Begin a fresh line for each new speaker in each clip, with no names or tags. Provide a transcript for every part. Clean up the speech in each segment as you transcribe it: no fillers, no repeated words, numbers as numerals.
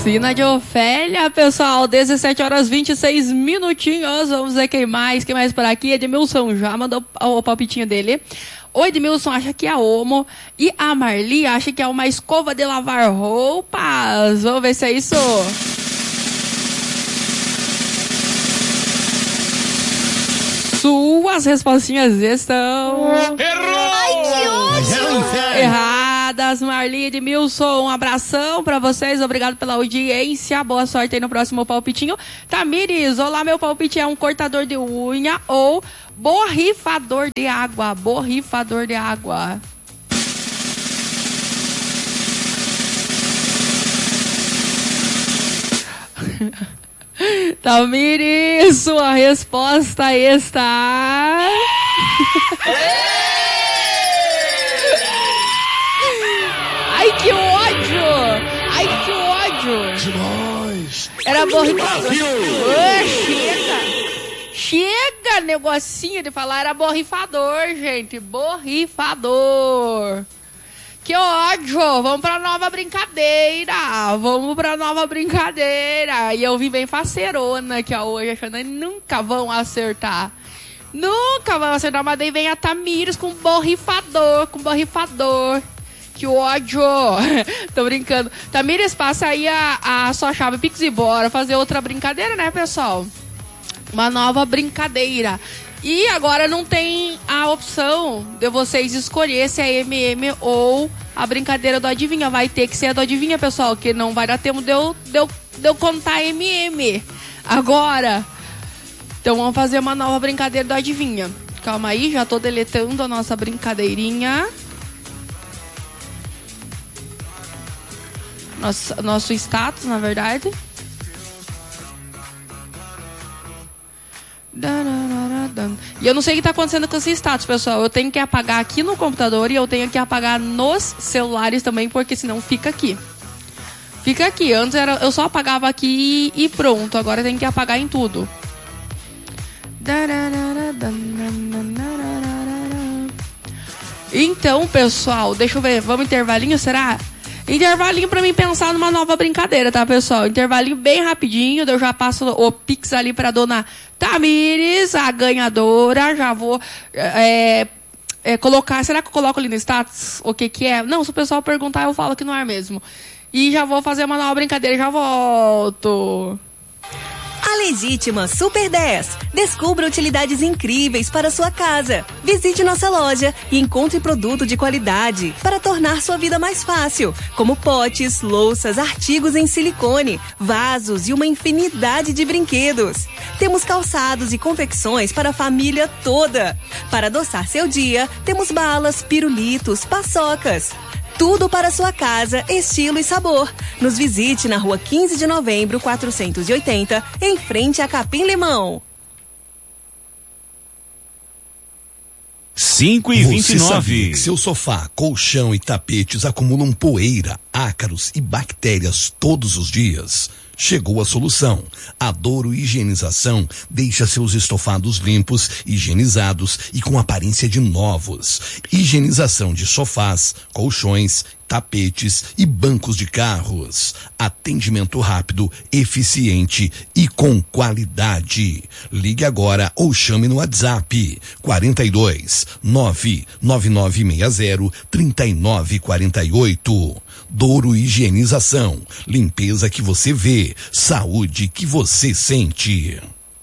Sina de Ofélia, pessoal, 17 horas 26 minutinhos, vamos ver quem mais por aqui. Edmilson já mandou o palpitinho dele. O Edmilson acha que é a Omo e a Marli acha que é uma escova de lavar roupas. Vamos ver se é isso. Suas respostinhas estão...
Errou! Ai, que ódio!
Erradas, Marli e Edmilson. Um abração pra vocês, obrigado pela audiência. Boa sorte aí no próximo palpitinho. Tamires, olá, meu palpite é um cortador de unha ou borrifador de água. Borrifador de água. Tamires, sua resposta está... Ai, que ódio! Ai, que ódio!
Demais!
Era borrifador. Chega, negocinho de falar, era borrifador, gente. Borrifador. Que ódio! Vamos pra nova brincadeira! E eu vim bem faceirona aqui hoje, achando que nunca vão acertar. Mas daí vem a Tamires com borrifador. Que ódio! Tô brincando. Tamires, passa aí a sua chave Pix e bora fazer outra brincadeira, né, pessoal? Uma nova brincadeira. E agora não tem a opção de vocês escolher se é MM ou a brincadeira do adivinha. Vai ter que ser a do adivinha, pessoal, que não vai dar tempo de eu contar MM agora. Então vamos fazer uma nova brincadeira do adivinha. Calma aí, já tô deletando a nossa brincadeirinha. Nosso status, na verdade. E eu não sei o que está acontecendo com esse status, pessoal. Eu tenho que apagar aqui no computador e eu tenho que apagar nos celulares também, porque senão fica aqui. Fica aqui. Antes eu só apagava aqui e pronto. Agora eu tenho que apagar em tudo. Então, pessoal, deixa eu ver. Vamos intervalinho, será? Intervalinho pra mim pensar numa nova brincadeira, tá, pessoal? Intervalinho bem rapidinho, eu já passo o Pix ali pra dona Tamires, a ganhadora. Já vou colocar... Será que eu coloco ali no status o que é? Não, se o pessoal perguntar, eu falo que não é mesmo. E já vou fazer uma nova brincadeira e já volto.
A Legítima Super 10. Descubra utilidades incríveis para sua casa. Visite nossa loja e encontre produto de qualidade para tornar sua vida mais fácil, como potes, louças, artigos em silicone, vasos e uma infinidade de brinquedos. Temos calçados e confecções para a família toda. Para adoçar seu dia, temos balas, pirulitos, paçocas. Tudo para sua casa, estilo e sabor. Nos visite na rua 15 de novembro, 480, em frente a Capim Limão.
5h29.
Você sabia que seu sofá, colchão e tapetes acumulam poeira, ácaros e bactérias todos os dias? Chegou a solução. A Douro Higienização deixa seus estofados limpos, higienizados e com aparência de novos. Higienização de sofás, colchões, tapetes e bancos de carros. Atendimento rápido, eficiente e com qualidade. Ligue agora ou chame no WhatsApp 42 99960 3948. Douro Higienização. Limpeza que você vê, saúde que você sente.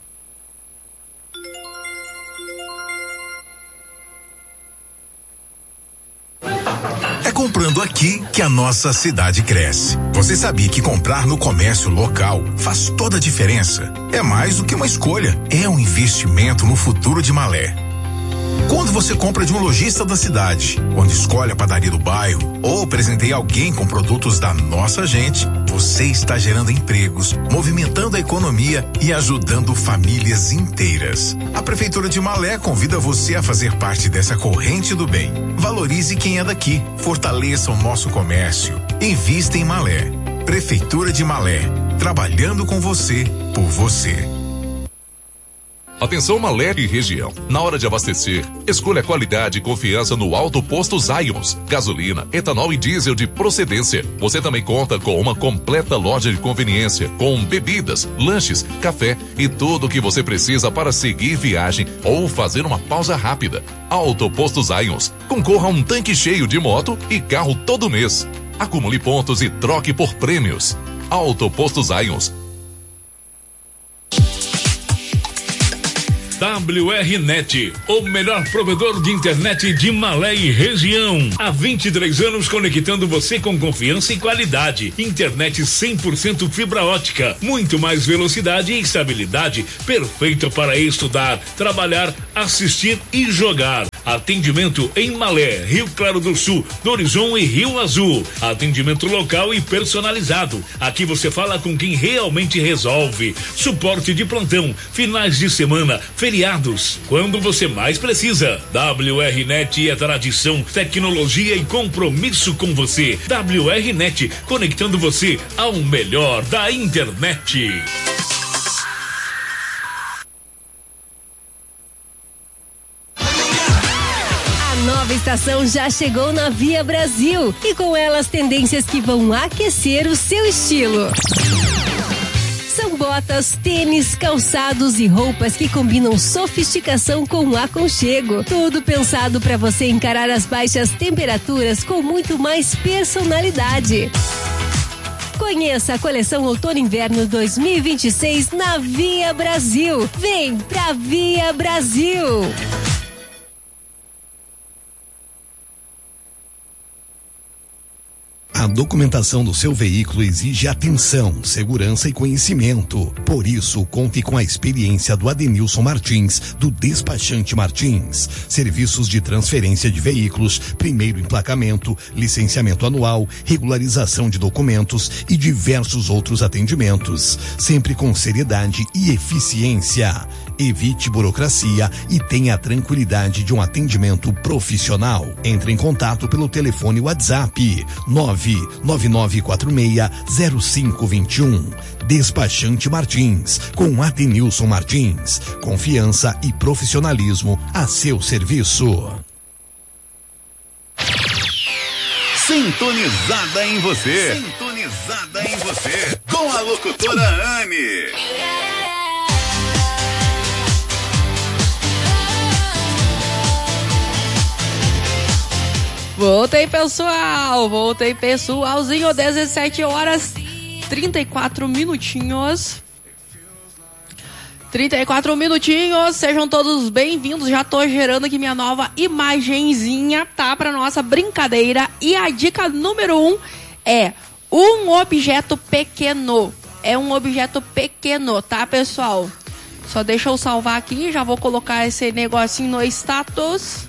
É comprando aqui que a nossa cidade cresce. Você sabia que comprar no comércio local faz toda a diferença? É mais do que uma escolha, é um investimento no futuro de Malé. Quando você compra de um lojista da cidade, quando escolhe a padaria do bairro ou presenteia alguém com produtos da nossa gente, você está gerando empregos, movimentando a economia e ajudando famílias inteiras. A Prefeitura de Malé convida você a fazer parte dessa corrente do bem. Valorize quem é daqui, fortaleça o nosso comércio, invista em Malé. Prefeitura de Malé, trabalhando com você, por você.
Atenção Malé e região. Na hora de abastecer, escolha qualidade e confiança no Alto Posto Zions. Gasolina, etanol e diesel de procedência. Você também conta com uma completa loja de conveniência, com bebidas, lanches, café e tudo o que você precisa para seguir viagem ou fazer uma pausa rápida. Alto Posto Zions. Concorra a um tanque cheio de moto e carro todo mês. Acumule pontos e troque por prêmios. Alto Posto Zions.
WRNet, o melhor provedor de internet de Malé e região. Há 23 anos conectando você com confiança e qualidade. Internet 100% fibra ótica, muito mais velocidade e estabilidade, perfeita para estudar, trabalhar, assistir e jogar. Atendimento em Malé, Rio Claro do Sul, Horizon e Rio Azul. Atendimento local e personalizado. Aqui você fala com quem realmente resolve. Suporte de plantão, finais de semana, feriados, quando você mais precisa. WRNet é tradição, tecnologia e compromisso com você. WRNet, conectando você ao melhor da internet.
Nova estação já chegou na Via Brasil e com ela as tendências que vão aquecer o seu estilo. São botas, tênis, calçados e roupas que combinam sofisticação com aconchego. Tudo pensado para você encarar as baixas temperaturas com muito mais personalidade. Conheça a coleção Outono Inverno 2026 na Via Brasil. Vem pra Via Brasil.
A documentação do seu veículo exige atenção, segurança e conhecimento. Por isso, conte com a experiência do Adenilson Martins, do Despachante Martins. Serviços de transferência de veículos, primeiro emplacamento, licenciamento anual, regularização de documentos e diversos outros atendimentos. Sempre com seriedade e eficiência. Evite burocracia e tenha a tranquilidade de um atendimento profissional. Entre em contato pelo telefone WhatsApp 999460521. Despachante Martins, com Adenilson Martins. Confiança e profissionalismo a seu serviço.
Sintonizada em você. Sintonizada em você. Com a locutora Anne.
Voltei, pessoal. Voltei, pessoalzinho. 17 horas 34 minutinhos. 34 minutinhos. Sejam todos bem-vindos. Já tô gerando aqui minha nova imagenzinha, tá? Pra nossa brincadeira. E a dica número 1 é um objeto pequeno. É um objeto pequeno, tá, pessoal? Só deixa eu salvar aqui. Já vou colocar esse negocinho no status.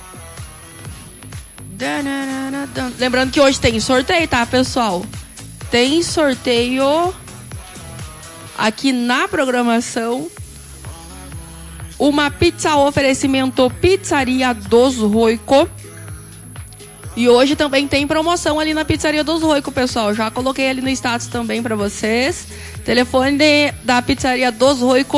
Lembrando que hoje tem sorteio, tá, pessoal? Tem sorteio aqui na programação. Uma pizza oferecimento Pizzaria dos Roico. E hoje também tem promoção ali na Pizzaria dos Roico, pessoal. Já coloquei ali no status também pra vocês. Telefone da Pizzaria dos Roico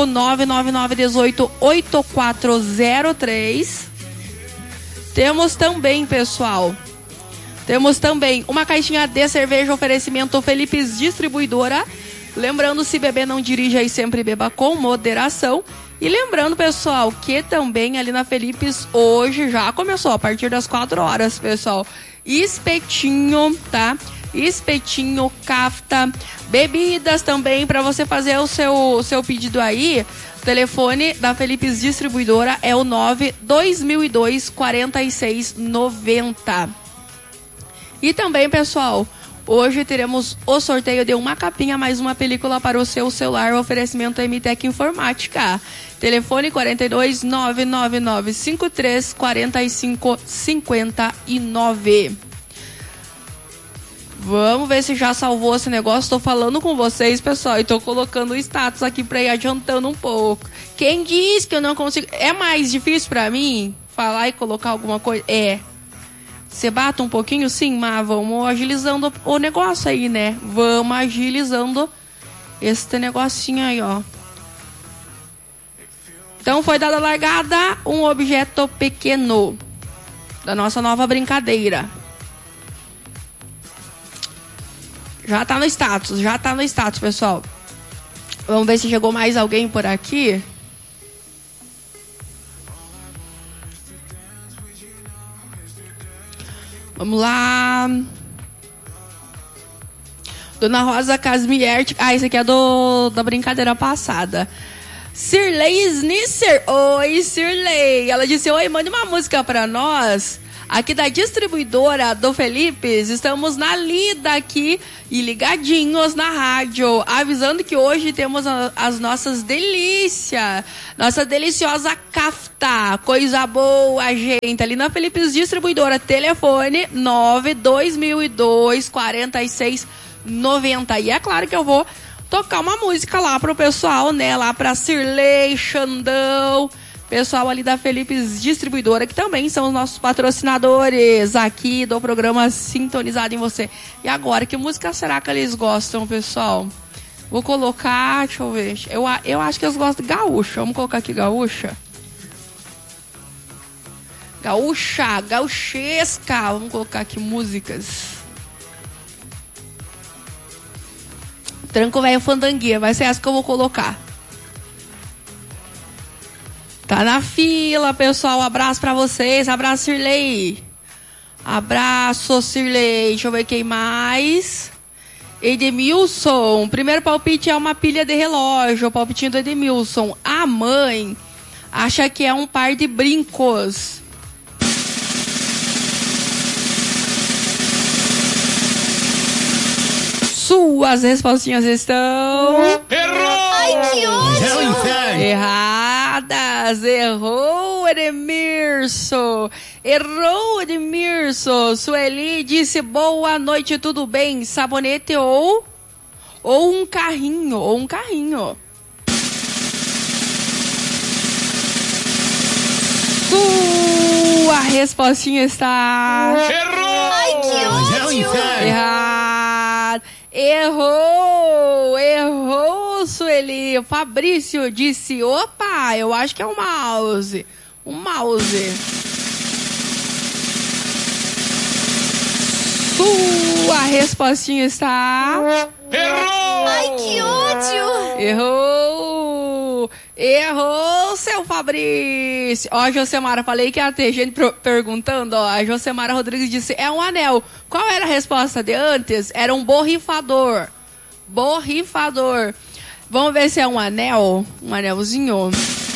999188403. Temos também, pessoal, uma caixinha de cerveja oferecimento Felipes Distribuidora. Lembrando, se beber não dirija e sempre beba com moderação. E lembrando, pessoal, que também ali na Felipes hoje já começou a partir das 4 horas, pessoal. Espetinho, tá? Espetinho, kafta, bebidas também para você fazer o seu pedido aí. O telefone da Felipes Distribuidora é o 9-2002-4690. E também, pessoal, hoje teremos o sorteio de uma capinha mais uma película para o seu celular, o oferecimento MTech Informática. Telefone 42 999 53 45 59. Vamos ver se já salvou esse negócio. Tô falando com vocês, pessoal, e tô colocando o status aqui pra ir adiantando um pouco. Quem diz que eu não consigo... É mais difícil pra mim falar e colocar alguma coisa? É. Você bata um pouquinho, sim, mas vamos agilizando o negócio aí, né? Vamos agilizando este negocinho aí, ó. Então foi dada largada um objeto pequeno da nossa nova brincadeira. Já tá no status, pessoal. Vamos ver se chegou mais alguém por aqui. Vamos lá. Dona Rosa Casmier. Esse aqui é da brincadeira passada. Sirley Snisser. Oi, Sirley. Ela disse: oi, mande uma música pra nós. Aqui da distribuidora do Felipes. Estamos na lida aqui e ligadinhos na rádio. Avisando que hoje temos as nossas delícias. Nossa deliciosa cafta. Coisa boa, gente. Ali na Felipes Distribuidora. Telefone 920024690. E é claro que eu vou tocar uma música lá pro pessoal, né? Lá pra Sirley, Xandão, pessoal ali da Felipes Distribuidora, que também são os nossos patrocinadores aqui do programa Sintonizado em Você. E agora, que música será que eles gostam, pessoal? Vou colocar, deixa eu ver. Eu acho que eles gostam de gaúcha. Vamos colocar aqui gaúcha. Gaúcha, gauchesca. Vamos colocar aqui músicas. Tranco Velho Fandanguia, vai ser essa que eu vou colocar. Tá na fila, pessoal. Abraço pra vocês. Abraço, Sirley. Abraço, Sirley. Deixa eu ver quem mais. Edmilson. Primeiro palpite é uma pilha de relógio. O palpitinho do Edmilson. A mãe acha que é um par de brincos. Suas respostinhas estão...
Errou!
Ai, que ódio!
Erradas. Errou, Edemirson. Errou, Edemirson. Sueli disse: boa noite, tudo bem? Sabonete ou um carrinho. Ou um carrinho. Sua respostinha está...
Errou!
Ai, que ódio!
Errado. Errou, Sueli. Fabrício disse: opa, eu acho que é um mouse. Um mouse. Sua respostinha está...
Errou!
Ai, que ódio!
Errou, seu Fabrício. Ó, a Josemara, falei que ia ter gente perguntando, ó. A Josemara Rodrigues disse: é um anel. Qual era a resposta de antes? Era um borrifador. Borrifador. Vamos ver se é um anel. Um anelzinho.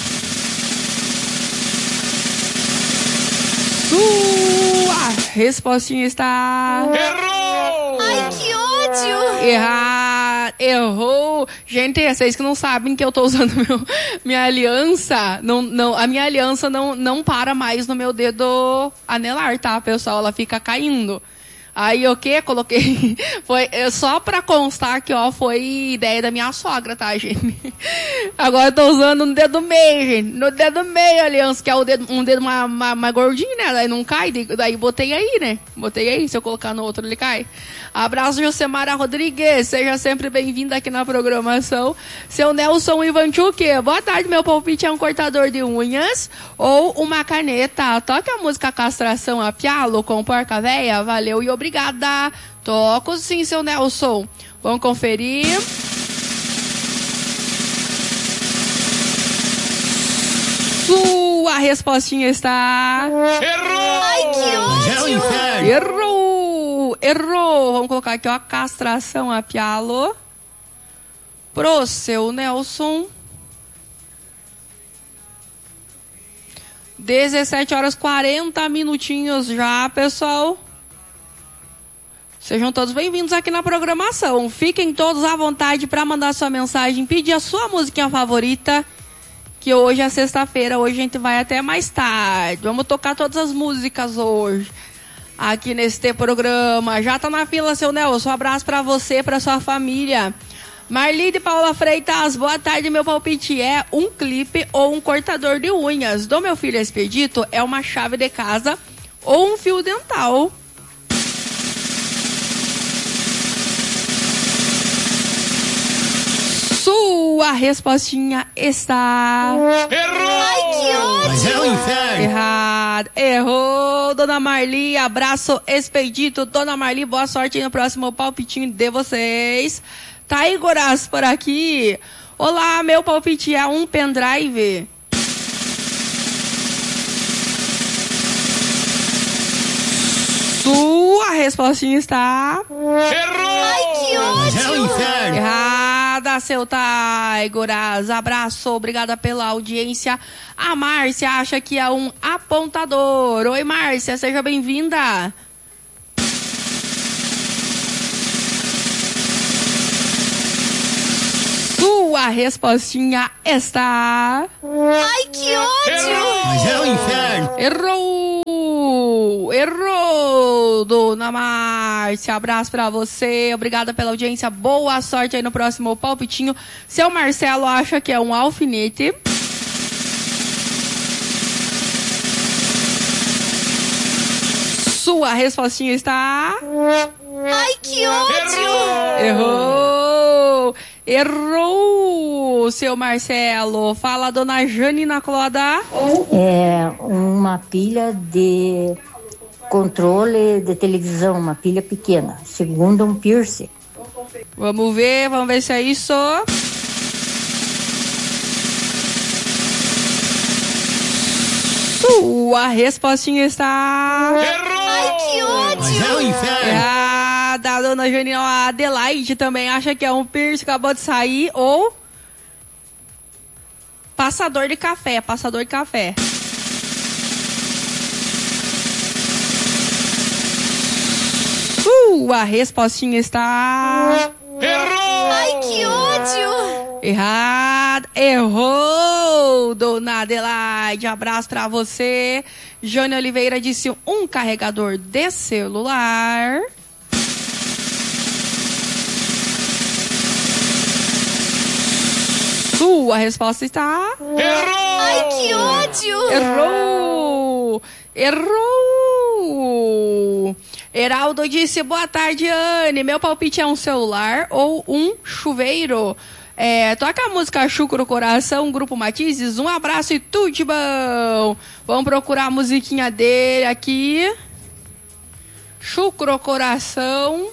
Sua respostinha está...
Errou!
Ai, que ódio!
Errou. Gente, vocês que não sabem que eu tô usando minha aliança, a minha aliança não para mais no meu dedo anelar, tá, pessoal? Ela fica caindo. Aí o que? Coloquei. Foi só pra constar que, ó, foi ideia da minha sogra, tá, gente? Agora eu tô usando no dedo meio, gente. No dedo meio a aliança, que é um dedo mais gordinho, né? Daí não cai. Daí botei aí, né? Botei aí. Se eu colocar no outro, ele cai. Abraço, Josemara Rodrigues. Seja sempre bem-vinda aqui na programação. Seu Nelson Ivanchuk. Boa tarde, meu palpite é um cortador de unhas ou uma caneta. Toca a música Castração a Pialo com Porca Véia. Valeu e obrigada. Toco sim, seu Nelson. Vamos conferir. Sua respostinha está...
Errou!
Ai, que ódio!
Errou. Vamos colocar aqui, ó, castração a Pialo. Pro seu Nelson. 17h40 já, pessoal. Sejam todos bem-vindos aqui na programação. Fiquem todos à vontade para mandar sua mensagem, pedir a sua musiquinha favorita, que hoje é sexta-feira, hoje a gente vai até mais tarde. Vamos tocar todas as músicas hoje aqui neste programa. Já tá na fila, seu Nelson. Um abraço para você, para sua família. Marli de Paula Freitas, boa tarde. Meu palpite é um clipe ou um cortador de unhas. Do meu filho Expedito é uma chave de casa ou um fio dental. Sua respostinha está...
Errou!
Ai, que ódio!
Mas é o inferno.
Errado. Errou, dona Marli. Abraço expedito. Dona Marli, boa sorte no próximo palpitinho de vocês. Tá aí, Goraz, por aqui. Olá, meu palpite é um pendrive. Sua respostinha está...
Errou!
Ai, que ódio!
É o inferno.
Errada, seu Taigoras. Abraço, obrigada pela audiência. A Márcia acha que é um apontador. Oi, Márcia, seja bem-vinda. Sua respostinha está...
Ai, que ódio!
Mas é o inferno.
Errou! Errou, dona Márcia. Abraço pra você. Obrigada pela audiência. Boa sorte aí no próximo palpitinho. Seu Marcelo acha que é um alfinete. Sua respostinha está...
Ai, que ódio!
Errou! Errou, seu Marcelo. Fala, dona Janina Cloda.
É uma pilha de controle de televisão, uma pilha pequena. Segundo, um piercing.
Vamos ver se é isso. Sua respostinha está...
Ai, que ódio!
Mas é o inferno.
Errada, dona Janina. A Adelaide também acha que é um piercing, acabou de sair, ou... passador de café. Sua respostinha está...
Errou!
Ai, que ódio!
Errado. Errou, dona Adelaide. Abraço pra você. Jônia Oliveira disse um carregador de celular. Sua resposta está...
Errou!
Ai, que ódio!
Errou! Heraldo disse, boa tarde, Anne. Meu palpite é um celular ou um chuveiro. Toca a música Chucro Coração, Grupo Matizes. Um abraço e tudo de bom. Vamos procurar a musiquinha dele aqui. Chucro Coração.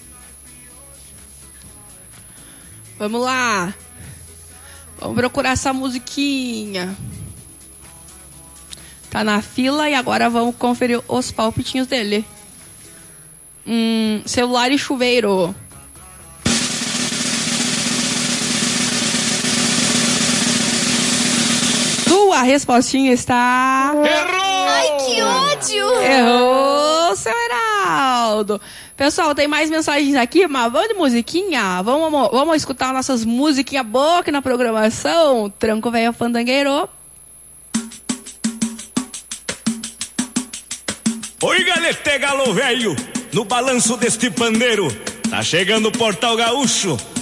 Vamos lá. Vamos procurar essa musiquinha. Tá na fila e agora vamos conferir os palpitinhos dele. Celular e chuveiro. Sua respostinha está...
Errou!
Ai, que ódio!
Errou, seu Heraldo. Pessoal, tem mais mensagens aqui, mas vamos de musiquinha? Vamos escutar nossas musiquinhas boas aqui na programação. Tranco Velho Fandangueiro.
Oi, galete galo velho, no balanço deste pandeiro, tá chegando o Portal Gaúcho,